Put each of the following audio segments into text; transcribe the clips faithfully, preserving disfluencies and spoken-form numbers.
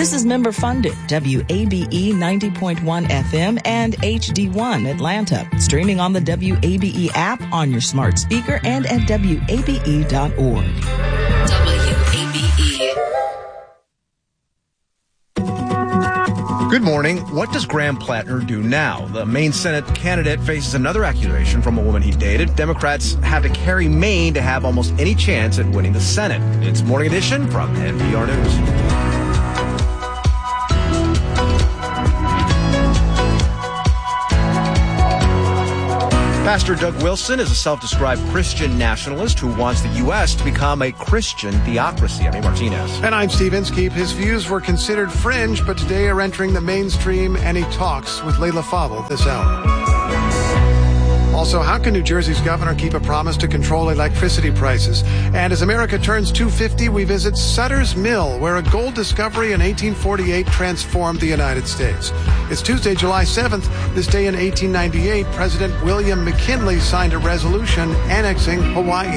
This is member-funded W A B E ninety point one F M and H D one Atlanta. Streaming on the W A B E app, on your smart speaker, and at W A B E dot org. W A B E. Good morning. What does Graham Plattner do now? The Maine Senate candidate faces another accusation from a woman he dated. Democrats have to carry Maine to have almost any chance at winning the Senate. It's Morning Edition from N P R News. Pastor Doug Wilson is a self-described Christian nationalist who wants the U S to become a Christian theocracy. I'm A. Martinez. And I'm Steve Inskeep. His views were considered fringe, but today are entering the mainstream, and he talks with Layla Fadel this hour. Also, how can New Jersey's governor keep a promise to control electricity prices? And as America turns two fifty, we visit Sutter's Mill, where a gold discovery in eighteen forty-eight transformed the United States. It's Tuesday, July seventh. This day in eighteen ninety-eight, President William McKinley signed a resolution annexing Hawaii.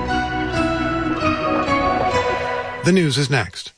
The news is next.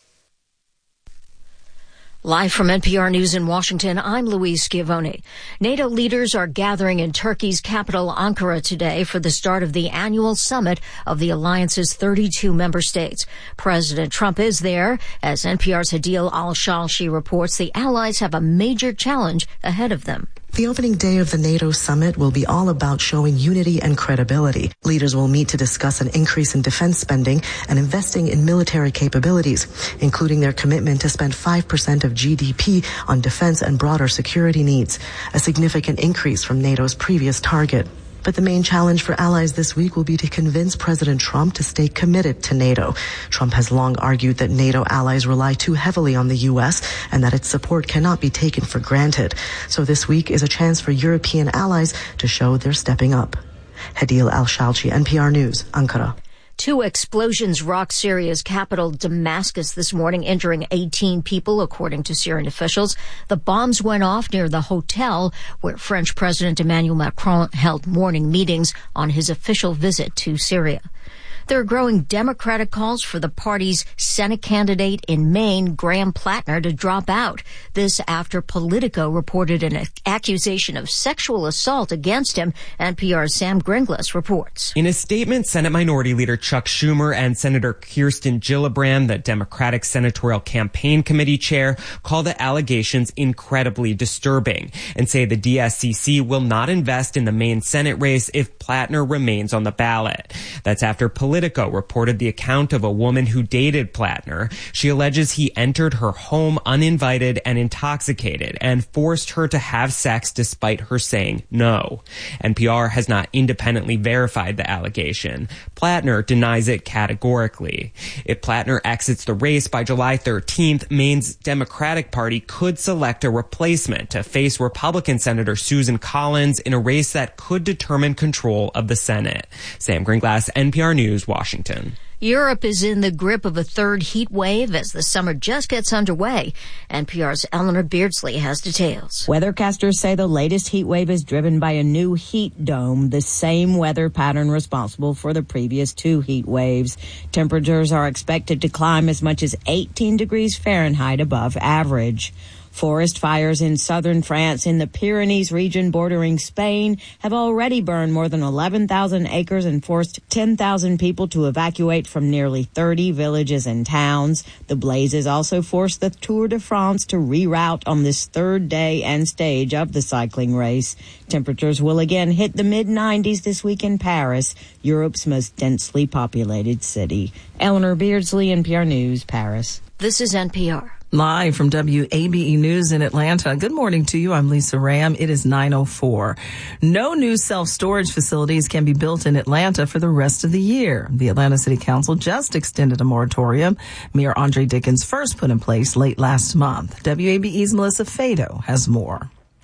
Live from N P R News in Washington, I'm Louise Schiavone. NATO leaders are gathering in Turkey's capital, Ankara, today for the start of the annual summit of the alliance's thirty-two member states. President Trump is there. As N P R's Hadil Al-Shalshi reports, the allies have a major challenge ahead of them. The opening day of the NATO summit will be all about showing unity and credibility. Leaders will meet to discuss an increase in defense spending and investing in military capabilities, including their commitment to spend five percent of G D P on defense and broader security needs, a significant increase from NATO's previous target. But the main challenge for allies this week will be to convince President Trump to stay committed to NATO. Trump has long argued that NATO allies rely too heavily on the U S and that its support cannot be taken for granted. So this week is a chance for European allies to show they're stepping up. Hadil Al-Shalchi, N P R News, Ankara. Two explosions rocked Syria's capital, Damascus, this morning, injuring eighteen people, according to Syrian officials. The bombs went off near the hotel where French President Emmanuel Macron held morning meetings on his official visit to Syria. There are growing Democratic calls for the party's Senate candidate in Maine, Graham Plattner, to drop out. This after Politico reported an accusation of sexual assault against him. N P R's Sam Gringlas reports. In a statement, Senate Minority Leader Chuck Schumer and Senator Kirsten Gillibrand, the Democratic Senatorial Campaign Committee chair, call the allegations incredibly disturbing and say the D S C C will not invest in the Maine Senate race if Plattner remains on the ballot. That's after Politico Politico reported the account of a woman who dated Plattner. She alleges he entered her home uninvited and intoxicated and forced her to have sex despite her saying no. N P R has not independently verified the allegation. Plattner denies it categorically. If Plattner exits the race by July thirteenth, Maine's Democratic Party could select a replacement to face Republican Senator Susan Collins in a race that could determine control of the Senate. Sam Gringlas, N P R News, Washington. Europe is in the grip of a third heat wave as the summer just gets underway. N P R's Eleanor Beardsley has details. Weathercasters say the latest heat wave is driven by a new heat dome, the same weather pattern responsible for the previous two heat waves. Temperatures are expected to climb as much as eighteen degrees Fahrenheit above average. Forest fires in southern France in the Pyrenees region bordering Spain have already burned more than eleven thousand acres and forced ten thousand people to evacuate from nearly thirty villages and towns. The blazes also forced the Tour de France to reroute on this third day and stage of the cycling race. Temperatures will again hit the mid nineties this week in Paris, Europe's most densely populated city. Eleanor Beardsley, N P R News, Paris. This is N P R. Live from W A B E News in Atlanta. Good morning to you. I'm Lisa Ram. It is nine oh four. No new self-storage facilities can be built in Atlanta for the rest of the year. The Atlanta City Council just extended a moratorium Mayor Andre Dickens first put in place late last month. W A B E's Melissa Fado has more. The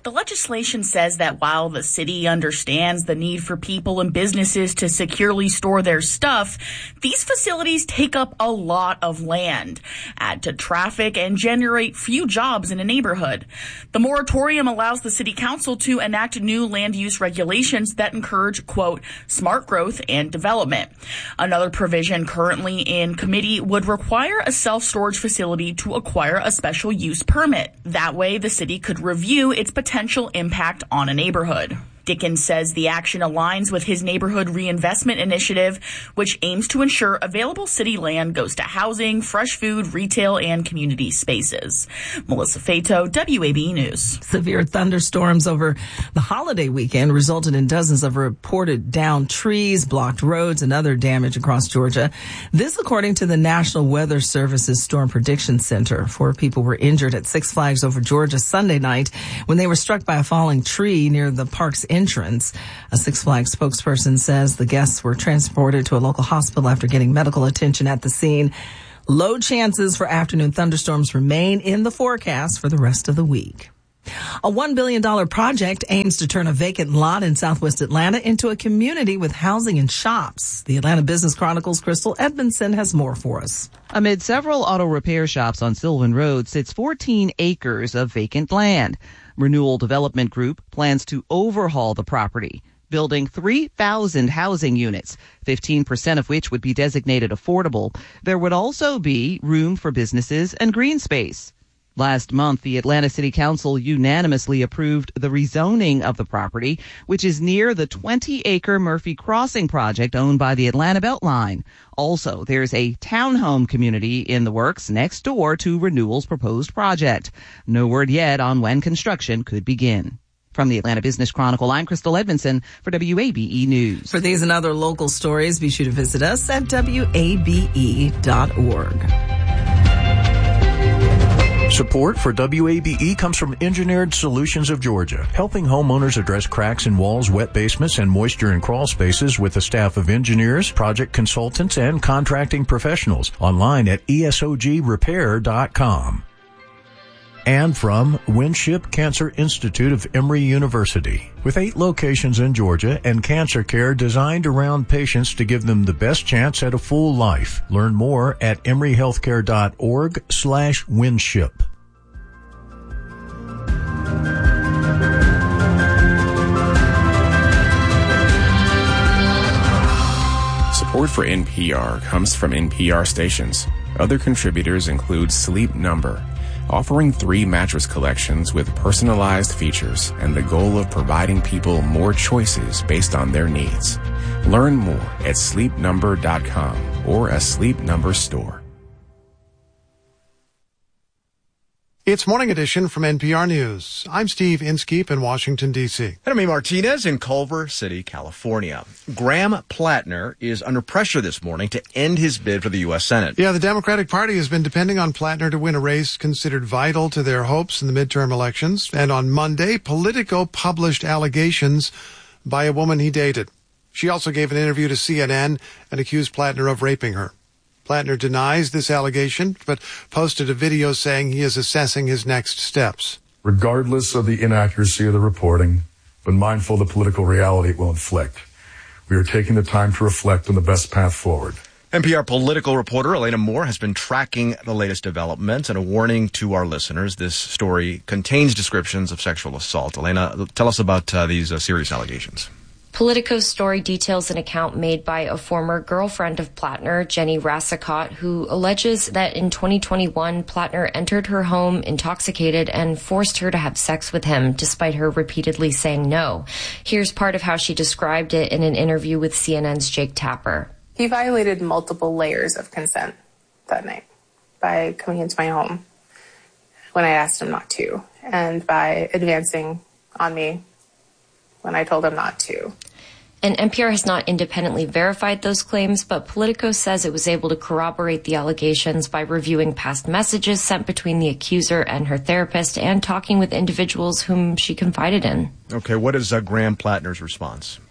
The legislation says that while the city understands the need for people and businesses to securely store their stuff, these facilities take up a lot of land, add to traffic, and generate few jobs in a neighborhood. The moratorium allows the city council to enact new land use regulations that encourage, quote, smart growth and development. Another provision currently in committee would require a self-storage facility to acquire a special use permit. That way, the city could review its potential impact on a neighborhood. Dickens says the action aligns with his neighborhood reinvestment initiative, which aims to ensure available city land goes to housing, fresh food, retail, and community spaces. Melissa Fato, W A B E News. Severe thunderstorms over the holiday weekend resulted in dozens of reported downed trees, blocked roads, and other damage across Georgia. This, according to the National Weather Service's Storm Prediction Center. Four people were injured at Six Flags Over Georgia Sunday night when they were struck by a falling tree near the park's entrance. A Six Flags spokesperson says the guests were transported to a local hospital after getting medical attention at the scene. Low chances for afternoon thunderstorms remain in the forecast for the rest of the week. A one billion dollars project aims to turn a vacant lot in Southwest Atlanta into a community with housing and shops. The Atlanta Business Chronicle's Crystal Edmondson has more for us. Amid several auto repair shops on Sylvan Road sits fourteen acres of vacant land. Renewal Development Group plans to overhaul the property, building three thousand housing units, fifteen percent of which would be designated affordable. There would also be room for businesses and green space. Last month, the Atlanta City Council unanimously approved the rezoning of the property, which is near the twenty-acre Murphy Crossing project owned by the Atlanta Beltline. Also, there's a townhome community in the works next door to Renewal's proposed project. No word yet on when construction could begin. From the Atlanta Business Chronicle, I'm Crystal Edmondson for W A B E News. For these and other local stories, be sure to visit us at W A B E dot org. Support for W A B E comes from Engineered Solutions of Georgia, helping homeowners address cracks in walls, wet basements, and moisture in crawl spaces with a staff of engineers, project consultants, and contracting professionals. Online at E S O G repair dot com. And from Winship Cancer Institute of Emory University. With eight locations in Georgia and cancer care designed around patients to give them the best chance at a full life. Learn more at emory healthcare dot org slash Winship. Support for N P R comes from N P R stations. Other contributors include Sleep Number, offering three mattress collections with personalized features and the goal of providing people more choices based on their needs. Learn more at sleep number dot com or a Sleep Number store. It's Morning Edition from N P R News. I'm Steve Inskeep in Washington, D C. And I'm Amy Martinez in Culver City, California. Graham Plattner is under pressure this morning to end his bid for the U S Senate. Yeah, the Democratic Party has been depending on Plattner to win a race considered vital to their hopes in the midterm elections. And on Monday, Politico published allegations by a woman he dated. She also gave an interview to C N N and accused Plattner of raping her. Plattner denies this allegation, but posted a video saying he is assessing his next steps. Regardless of the inaccuracy of the reporting, but mindful of the political reality it will inflict, we are taking the time to reflect on the best path forward. N P R political reporter Elena Moore has been tracking the latest developments, and a warning to our listeners, this story contains descriptions of sexual assault. Elena, tell us about uh, these uh, serious allegations. Politico's story details an account made by a former girlfriend of Plattner, Jenny Rassicott, who alleges that in twenty twenty-one, Plattner entered her home intoxicated and forced her to have sex with him, despite her repeatedly saying no. Here's part of how she described it in an interview with C N N's Jake Tapper. He violated multiple layers of consent that night by coming into my home when I asked him not to, and by advancing on me when I told him not to. And N P R has not independently verified those claims, but Politico says it was able to corroborate the allegations by reviewing past messages sent between the accuser and her therapist and talking with individuals whom she confided in. Okay, what is uh, Graham Plattner's response?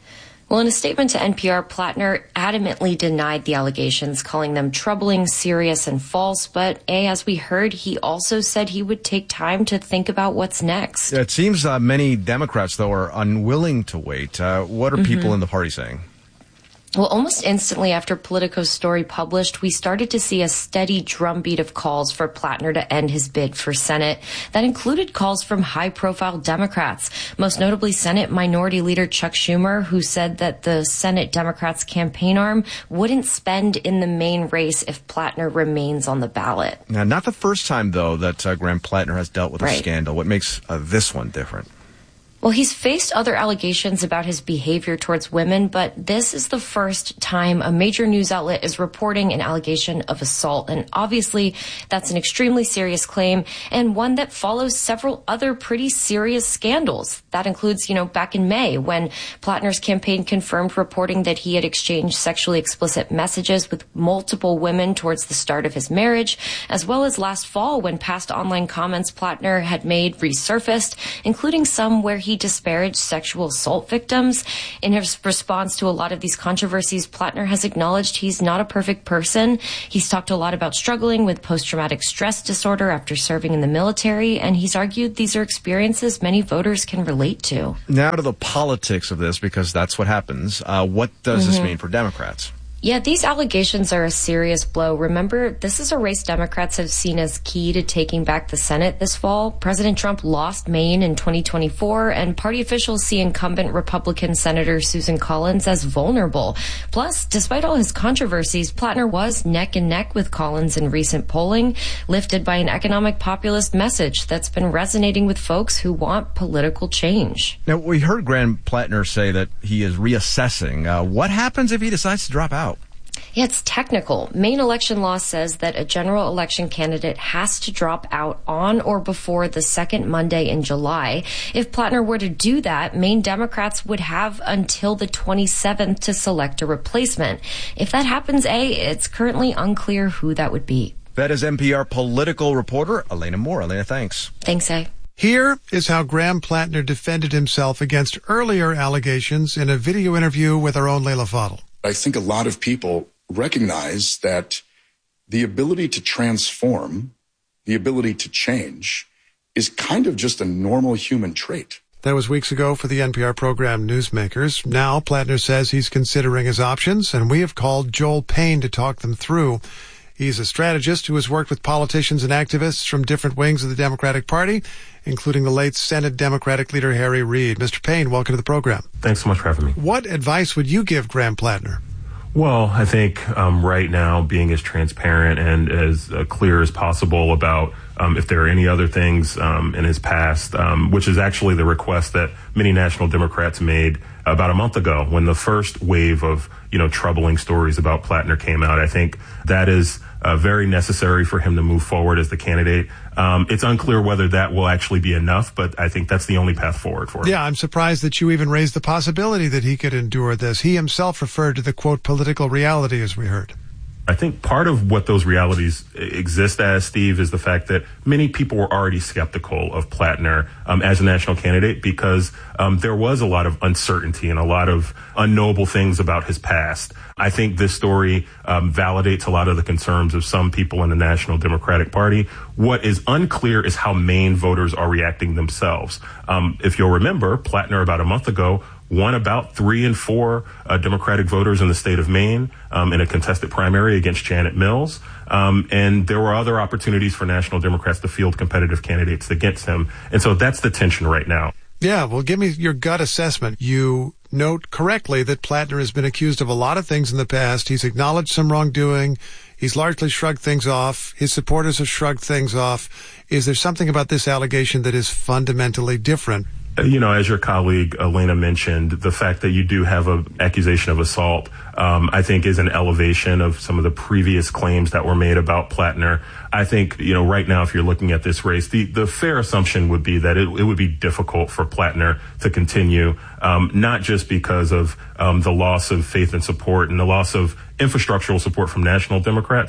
Well, in a statement to N P R, Plattner adamantly denied the allegations, calling them troubling, serious, and false. But, A, as we heard, he also said he would take time to think about what's next. Yeah, it seems uh, many Democrats, though, are unwilling to wait. Uh, what are mm-hmm. people in the party saying? Well, almost instantly after Politico's story published, we started to see a steady drumbeat of calls for Plattner to end his bid for Senate. That included calls from high-profile Democrats, most notably Senate Minority Leader Chuck Schumer, who said that the Senate Democrats' campaign arm wouldn't spend in the main race if Plattner remains on the ballot. Now, not the first time, though, that uh, Graham Plattner has dealt with a right. scandal. What makes uh, this one different? Well, he's faced other allegations about his behavior towards women, but this is the first time a major news outlet is reporting an allegation of assault. And obviously, that's an extremely serious claim and one that follows several other pretty serious scandals. That includes, you know, back in May when Plattner's campaign confirmed reporting that he had exchanged sexually explicit messages with multiple women towards the start of his marriage, as well as last fall when past online comments Plattner had made resurfaced, including some where he He disparaged sexual assault victims. In his response to a lot of these controversies, Plattner has acknowledged he's not a perfect person. He's talked a lot about struggling with post-traumatic stress disorder after serving in the military, and he's argued these are experiences many voters can relate to. Now to the politics of this, because that's what happens. Uh, what does mm-hmm. this mean for Democrats? Yeah, these allegations are a serious blow. Remember, this is a race Democrats have seen as key to taking back the Senate this fall. President Trump lost Maine in twenty twenty-four, and party officials see incumbent Republican Senator Susan Collins as vulnerable. Plus, despite all his controversies, Plattner was neck and neck with Collins in recent polling, lifted by an economic populist message that's been resonating with folks who want political change. Now, we heard Graham Plattner say that he is reassessing. Uh, what happens if he decides to drop out? Yeah, it's technical. Maine election law says that a general election candidate has to drop out on or before the second Monday in July. If Plattner were to do that, Maine Democrats would have until the twenty-seventh to select a replacement. If that happens, A, it's currently unclear who that would be. That is N P R political reporter Elena Moore. Elena, thanks. Thanks, A. Here is how Graham Plattner defended himself against earlier allegations in a video interview with our own Leila Fadel. I think a lot of people recognize that the ability to transform, the ability to change, is kind of just a normal human trait. That was weeks ago for the N P R program Newsmakers. Now Plattner says he's considering his options, and we have called Joel Payne to talk them through. He's a strategist who has worked with politicians and activists from different wings of the Democratic Party, including the late Senate Democratic leader Harry Reid. Mister Payne, welcome to the program. Thanks so much for having me. What advice would you give Graham Plattner? Well, I think um, right now being as transparent and as uh, clear as possible about um, if there are any other things um, in his past, um, which is actually the request that many national Democrats made about a month ago when the first wave of, you know, troubling stories about Plattner came out. I think that is uh, very necessary for him to move forward as the candidate. Um, it's unclear whether that will actually be enough, but I think that's the only path forward for him. Yeah, I'm surprised that you even raised the possibility that he could endure this. He himself referred to the, quote, political reality, as we heard. I think part of what those realities exist as, Steve, is the fact that many people were already skeptical of Plattner um, as a national candidate because um, there was a lot of uncertainty and a lot of unknowable things about his past. I think this story um, validates a lot of the concerns of some people in the National Democratic Party. What is unclear is how Maine voters are reacting themselves. Um, if you'll remember, Plattner about a month ago won about three in four uh, Democratic voters in the state of Maine um, in a contested primary against Janet Mills. Um, and there were other opportunities for national Democrats to field competitive candidates against him. And so that's the tension right now. Yeah, well, give me your gut assessment. You note correctly that Plattner has been accused of a lot of things in the past. He's acknowledged some wrongdoing. He's largely shrugged things off. His supporters have shrugged things off. Is there something about this allegation that is fundamentally different? You know, as your colleague Elena mentioned, the fact that you do have an accusation of assault, um, I think is an elevation of some of the previous claims that were made about Plattner. I think, you know, right now, if you're looking at this race, the, the fair assumption would be that it, it would be difficult for Plattner to continue, um, not just because of um, the loss of faith and support and the loss of infrastructural support from national Democrats,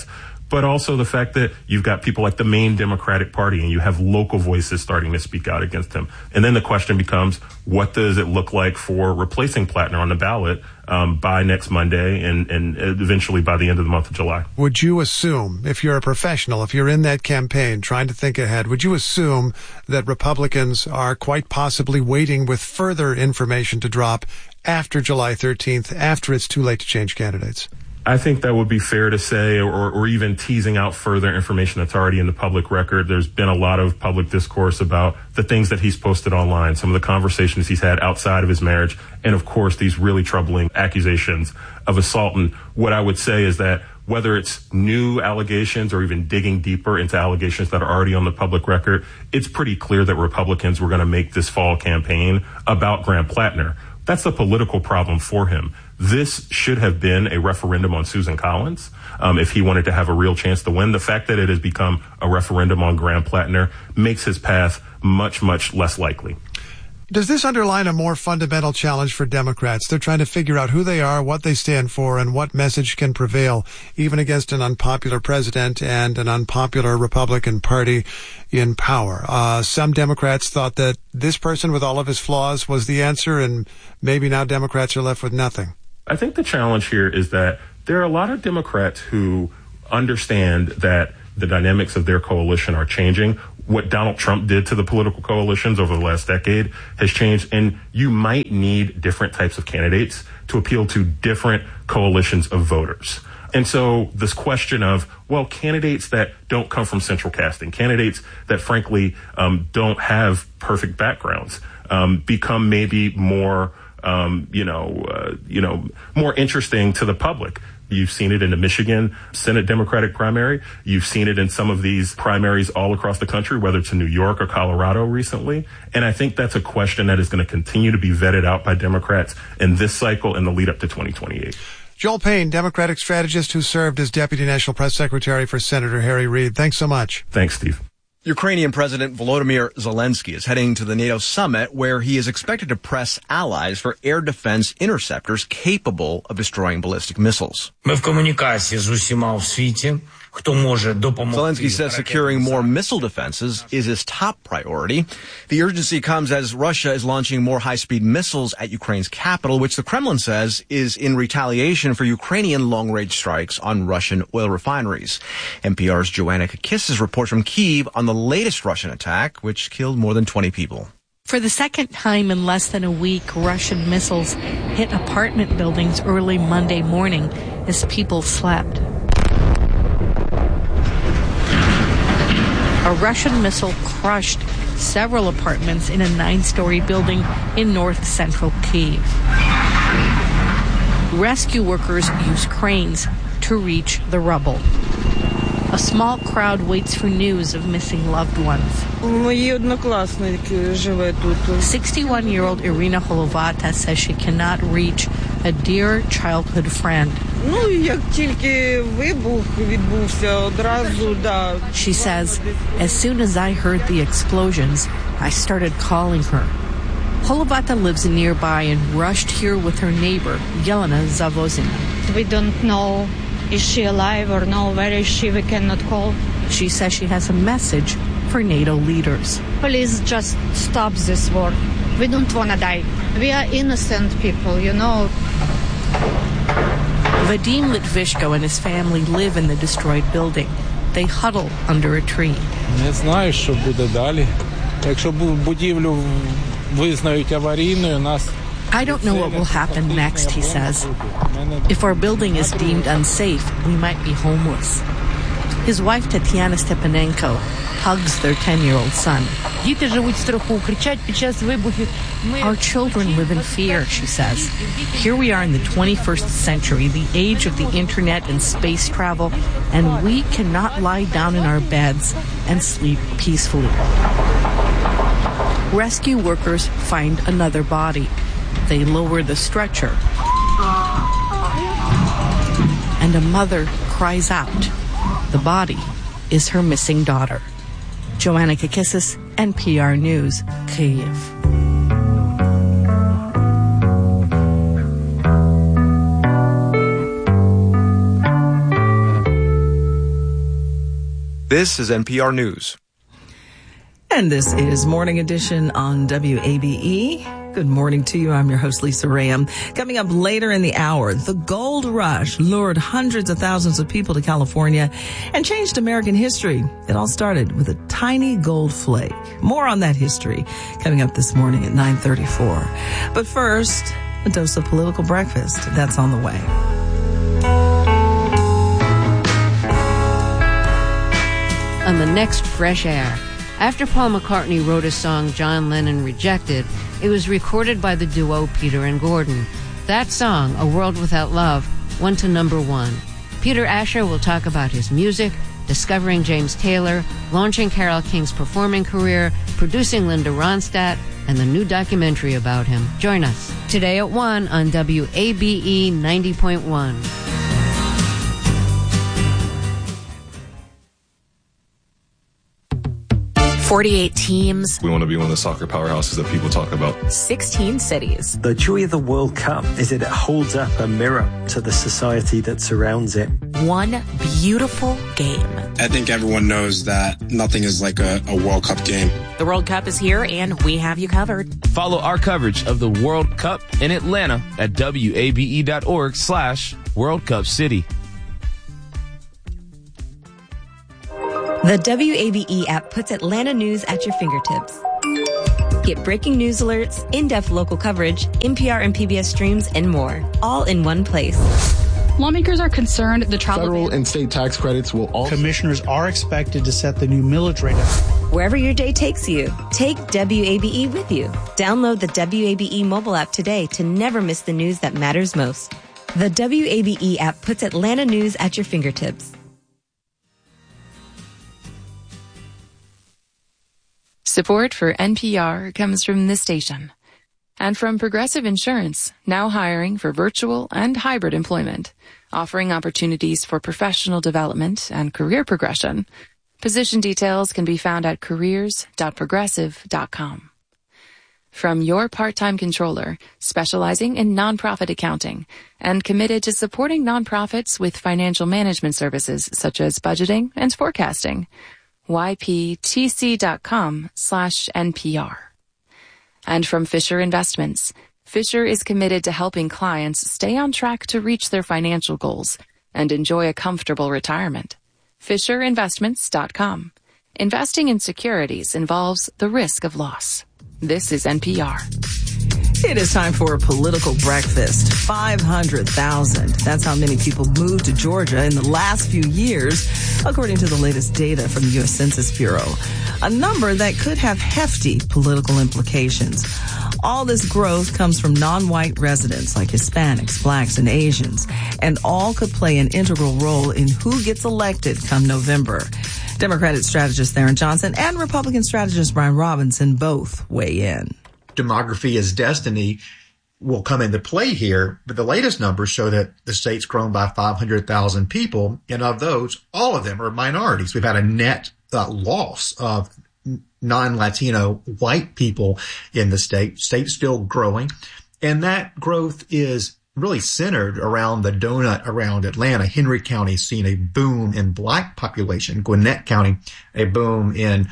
but also the fact that you've got people like the main Democratic Party and you have local voices starting to speak out against him. And then the question becomes, what does it look like for replacing Plattner on the ballot um, by next Monday and, and eventually by the end of the month of July? Would you assume, if you're a professional, if you're in that campaign trying to think ahead, would you assume that Republicans are quite possibly waiting with further information to drop after July thirteenth, after it's too late to change candidates? I think that would be fair to say, or, or even teasing out further information that's already in the public record. There's been a lot of public discourse about the things that he's posted online, some of the conversations he's had outside of his marriage, and of course, these really troubling accusations of assault. And what I would say is that whether it's new allegations or even digging deeper into allegations that are already on the public record, it's pretty clear that Republicans were going to make this fall campaign about Graham Plattner. That's the political problem for him. This should have been a referendum on Susan Collins um, if he wanted to have a real chance to win. The fact that it has become a referendum on Graham Plattner makes his path much, much less likely. Does this underline a more fundamental challenge for Democrats? They're trying to figure out who they are, what they stand for, and what message can prevail, even against an unpopular president and an unpopular Republican Party in power. Uh, some Democrats thought that this person with all of his flaws was the answer, and maybe now Democrats are left with nothing. I think the challenge here is that there are a lot of Democrats who understand that the dynamics of their coalition are changing. What Donald Trump did to the political coalitions over the last decade has changed, and you might need different types of candidates to appeal to different coalitions of voters. And so this question of, well, candidates that don't come from central casting, candidates that frankly um, don't have perfect backgrounds, um, become maybe more, um, you know, uh, you know, more interesting to the public. You've seen it in the Michigan Senate Democratic primary. You've seen it in some of these primaries all across the country, whether it's in New York or Colorado recently. And I think that's a question that is going to continue to be vetted out by Democrats in this cycle and the lead up to twenty twenty-eight. Joel Payne, Democratic strategist who served as Deputy National Press Secretary for Senator Harry Reid. Thanks so much. Thanks, Steve. Ukrainian President Volodymyr Zelensky is heading to the NATO summit where he is expected to press allies for air defense interceptors capable of destroying ballistic missiles. Zelensky says securing more missile defenses is his top priority. The urgency comes as Russia is launching more high-speed missiles at Ukraine's capital, which the Kremlin says is in retaliation for Ukrainian long-range strikes on Russian oil refineries. N P R's Joanna Kakissis reports from Kyiv on the latest Russian attack, which killed more than twenty people. For the second time in less than a week, Russian missiles hit apartment buildings early Monday morning as people slept. A Russian missile crushed several apartments in a nine-story building in north-central Kyiv. Rescue workers use cranes to reach the rubble. A small crowd waits for news of missing loved ones. sixty-one-year-old Irina Holovata says she cannot reach a dear childhood friend. She says, as soon as I heard the explosions, I started calling her. Holovata lives nearby and rushed here with her neighbor, Yelena Zavozina. We don't know, is she alive or no, where is she, we cannot call. She says she has a message for NATO leaders. Please just stop this war. We don't want to die. We are innocent people, you know. Vadim Litvishko and his family live in the destroyed building. They huddle under a tree. Не знаю, що буде далі. Якщо будівлю визнають аварійною, нас I don't know what will happen next, he says. If our building is deemed unsafe, we might be homeless. His wife, Tatiana Stepanenko, hugs their ten-year-old son. Our children live in fear, she says. Here we are in the twenty-first century, the age of the internet and space travel, and we cannot lie down in our beds and sleep peacefully. Rescue workers find another body. They lower the stretcher. And a mother cries out. The body is her missing daughter. Joanna Kakissis, N P R News, Kyiv. This is N P R News. And this is Morning Edition on W A B E. Good morning to you. I'm your host, Lisa Ram. Coming up later in the hour, the gold rush lured hundreds of thousands of people to California and changed American history. It all started with a tiny gold flake. More on that history coming up this morning at nine thirty-four. But first, a dose of political breakfast. That's on the way. On the next Fresh Air. After Paul McCartney wrote a song John Lennon rejected, it was recorded by the duo Peter and Gordon. That song, A World Without Love, went to number one. Peter Asher will talk about his music, discovering James Taylor, launching Carole King's performing career, producing Linda Ronstadt, and the new documentary about him. Join us today at one on W A B E ninety point one. forty-eight teams. We want to be one of the soccer powerhouses that people talk about. sixteen cities. The joy of the World Cup is that it holds up a mirror to the society that surrounds it. One beautiful game. I think everyone knows that nothing is like a, a World Cup game. The World Cup is here, and we have you covered. Follow our coverage of the World Cup in Atlanta at wabe.org slash World Cup City. The W A B E app puts Atlanta news at your fingertips. Get breaking news alerts, in-depth local coverage, N P R and P B S streams, and more, all in one place. Lawmakers are concerned the travel federal and state tax credits will also. Commissioners are expected to set the new millage rate. Wherever your day takes you, take W A B E with you. Download the W A B E mobile app today to never miss the news that matters most. The W A B E app puts Atlanta news at your fingertips. Support for N P R comes from this station and from Progressive Insurance, now hiring for virtual and hybrid employment, offering opportunities for professional development and career progression. Position details can be found at careers dot progressive dot com. From your part-time controller, specializing in nonprofit accounting and committed to supporting nonprofits with financial management services such as budgeting and forecasting. Y P T C dot com slash N P R. And from Fisher Investments, Fisher is committed to helping clients stay on track to reach their financial goals and enjoy a comfortable retirement. Fisher Investments dot com. Investing in securities involves the risk of loss. This is N P R. It is time for a political breakfast. five hundred thousand. That's how many people moved to Georgia in the last few years, according to the latest data from the U S Census Bureau. A number that could have hefty political implications. All this growth comes from non-white residents like Hispanics, blacks, and Asians, and all could play an integral role in who gets elected come November. Democratic strategist Theron Johnson and Republican strategist Brian Robinson both weigh in. Demography is destiny will come into play here, but the latest numbers show that the state's grown by five hundred thousand people, and of those, all of them are minorities. We've had a net uh, loss of non-Latino white people in the state. State's still growing, and that growth is really centered around the donut around Atlanta. Henry County has seen a boom in black population. Gwinnett County, a boom in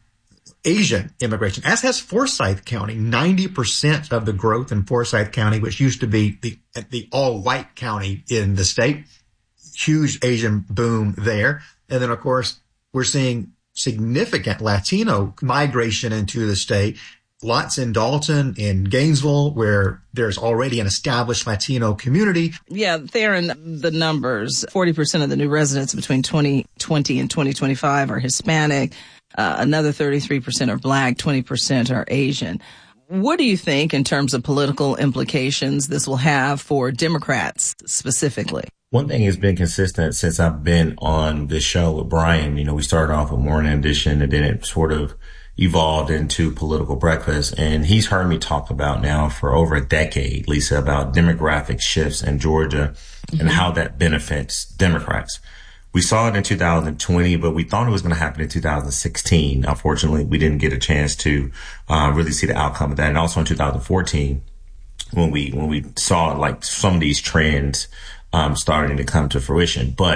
Asian immigration, as has Forsyth County. ninety percent of the growth in Forsyth County, which used to be the, the all-white county in the state, huge Asian boom there. And then, of course, we're seeing significant Latino migration into the state. Lots in Dalton, in Gainesville, where there's already an established Latino community. Yeah, Theron, the numbers, forty percent of the new residents between twenty twenty and twenty twenty-five are Hispanic. Uh, another thirty-three percent are black, twenty percent are Asian. What do you think in terms of political implications this will have for Democrats specifically? One thing has been consistent since I've been on this show with Brian. You know, we started off with Morning Edition and then it sort of evolved into Political Breakfast. And he's heard me talk about now for over a decade, Lisa, about demographic shifts in Georgia mm-hmm. and how that benefits Democrats. We saw it in two thousand twenty, but we thought it was going to happen in two thousand sixteen. Unfortunately, we didn't get a chance to uh, really see the outcome of that. And also in two thousand fourteen, when we when we saw like some of these trends um, starting to come to fruition. But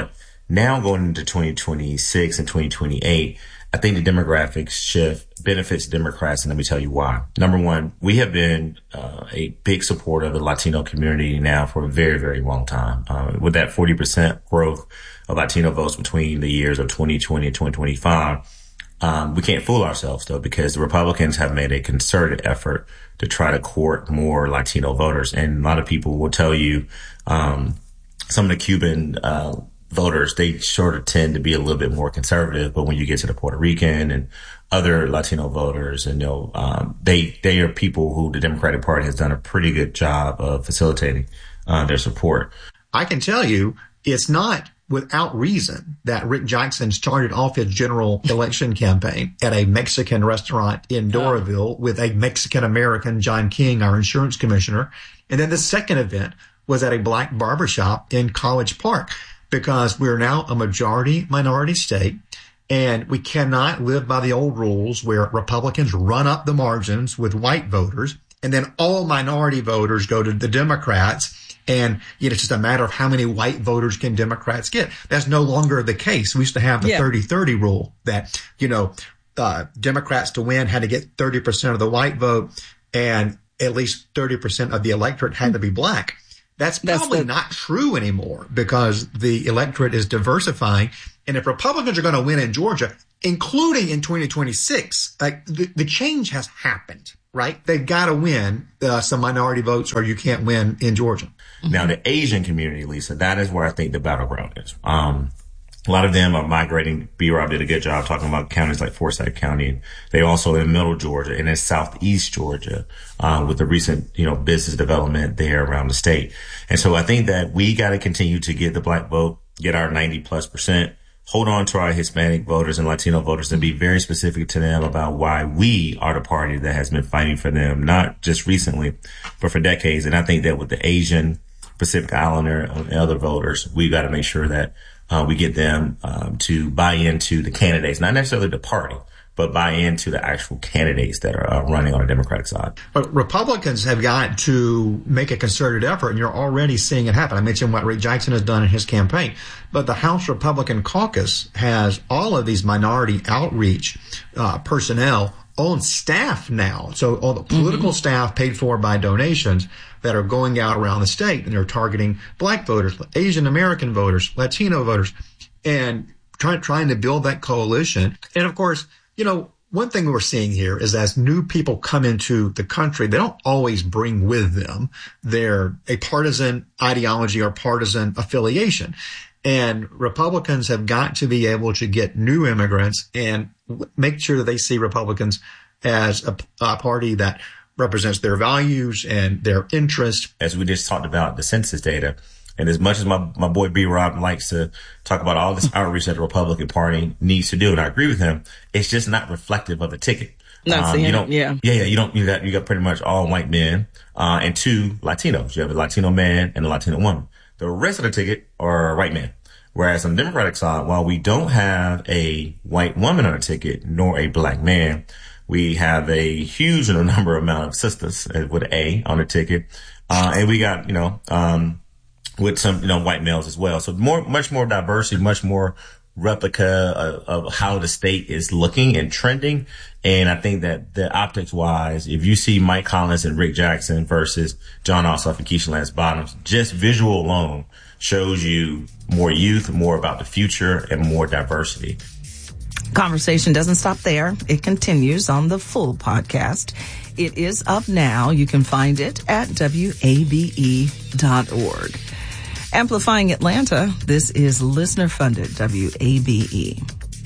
Now going into twenty twenty-six and twenty twenty-eight, I think the demographic shift benefits Democrats, and let me tell you why. Number one, we have been uh, a big supporter of the Latino community now for a very, very long time. Uh, with that forty percent growth of Latino votes between the years of twenty twenty and twenty twenty-five, um, we can't fool ourselves, though, because the Republicans have made a concerted effort to try to court more Latino voters. And a lot of people will tell you um, some of the Cuban uh voters, they sort of tend to be a little bit more conservative, but when you get to the Puerto Rican and other Latino voters, and you know, um, they they are people who the Democratic Party has done a pretty good job of facilitating uh, their support. I can tell you, it's not without reason that Rick Jackson started off his general election campaign at a Mexican restaurant in Doraville with a Mexican-American, John King, our insurance commissioner, and then the second event was at a black barbershop in College Park, because we're now a majority minority state, and we cannot live by the old rules where Republicans run up the margins with white voters, and then all minority voters go to the Democrats, and you know, it's just a matter of how many white voters can Democrats get. That's no longer the case. We used to have the thirty thirty yeah. rule that, you know, uh, Democrats to win had to get thirty percent of the white vote, and at least thirty percent of the electorate had to be black. That's probably That's the- not true anymore, because the electorate is diversifying. And if Republicans are going to win in Georgia, including in twenty twenty-six, like the, the change has happened, right? They've got to win uh, some minority votes, or you can't win in Georgia. Mm-hmm. Now, the Asian community, Lisa, that is where I think the battleground is. Um, A lot of them are migrating. B-Rob did a good job talking about counties like Forsyth County. They also in middle Georgia and in southeast Georgia, uh, with the recent, you know, business development there around the state. And so I think that we got to continue to get the black vote, get our ninety plus percent, hold on to our Hispanic voters and Latino voters, and be very specific to them about why we are the party that has been fighting for them, not just recently, but for decades. And I think that with the Asian, Pacific Islander and other voters, we got to make sure that Uh, we get them um, to buy into the candidates, not necessarily the party, but buy into the actual candidates that are uh, running on the Democratic side. But Republicans have got to make a concerted effort, and you're already seeing it happen. I mentioned what Rick Jackson has done in his campaign, but the House Republican caucus has all of these minority outreach uh, personnel on staff now. So all the political mm-hmm. staff paid for by donations that are going out around the state, and they're targeting black voters, Asian American voters, Latino voters, and try, trying to build that coalition. And of course, you know, one thing we're seeing here is as new people come into the country, they don't always bring with them their a partisan ideology or partisan affiliation. And Republicans have got to be able to get new immigrants and make sure that they see Republicans as a, a party that represents their values and their interests. As we just talked about the census data, and as much as my, my boy B-Rob likes to talk about all this outreach that the Republican Party needs to do, and I agree with him, it's just not reflective of the ticket. Not um, you don't, yeah. Yeah, yeah, you don't, you got, you got pretty much all white men, uh, and two Latinos. You have a Latino man and a Latino woman. The rest of the ticket are white men. Whereas on the Democratic side, while we don't have a white woman on the ticket, nor a black man, we have a huge number amount of sisters with an A on the ticket. Uh, and we got, you know, um, with some, you know, white males as well. So more, much more diversity, much more replica of, of how the state is looking and trending. And I think that the optics wise, if you see Mike Collins and Rick Jackson versus Jon Ossoff and Keisha Lance Bottoms, just visual alone shows you more youth, more about the future, and more diversity. Conversation doesn't stop there. It continues on the full podcast. It is up now. You can find it at W A B E dot org. Amplifying Atlanta, this is listener-funded W A B E.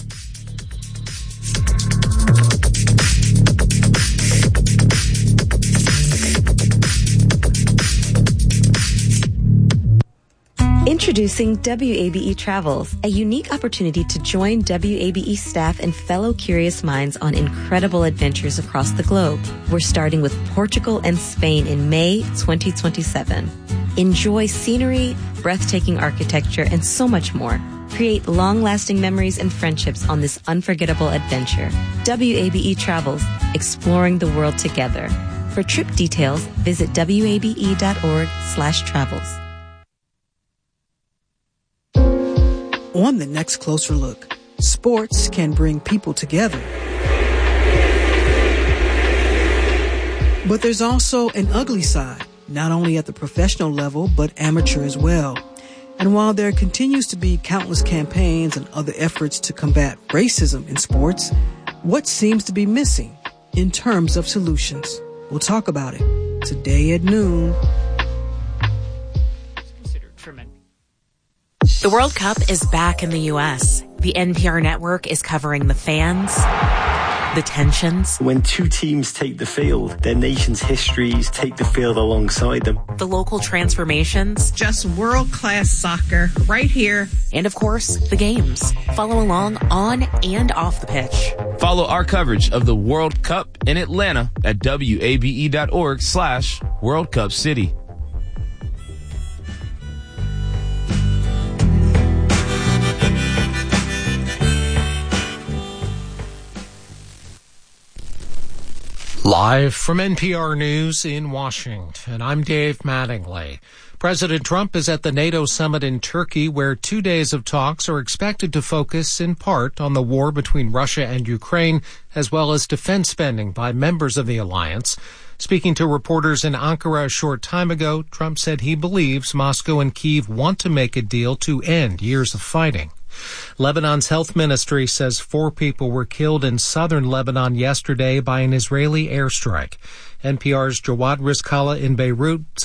Introducing W A B E Travels, a unique opportunity to join W A B E staff and fellow curious minds on incredible adventures across the globe. We're starting with Portugal and Spain in May twenty twenty-seven. Enjoy scenery, breathtaking architecture, and so much more. Create long-lasting memories and friendships on this unforgettable adventure. W A B E Travels, exploring the world together. For trip details, visit W A B E dot org slash travels. On the next Closer Look, sports can bring people together. But there's also an ugly side, not only at the professional level, but amateur as well. And while there continues to be countless campaigns and other efforts to combat racism in sports, what seems to be missing in terms of solutions? We'll talk about it today at noon. The World Cup is back in the U S. The N P R network is covering the fans, the tensions. When two teams take the field, their nation's histories take the field alongside them. The local transformations. Just world-class soccer right here. And of course, the games. Follow along on and off the pitch. Follow our coverage of the World Cup in Atlanta at W A B E dot org slash World Cup City. Live from N P R News in Washington, I'm Dave Mattingly. President Trump is at the NATO summit in Turkey, where two days of talks are expected to focus in part on the war between Russia and Ukraine, as well as defense spending by members of the alliance. Speaking to reporters in Ankara a short time ago, Trump said he believes Moscow and Kyiv want to make a deal to end years of fighting. Lebanon's health ministry says four people were killed in southern Lebanon yesterday by an Israeli airstrike. N P R's Jawad Rizkallah in Beirut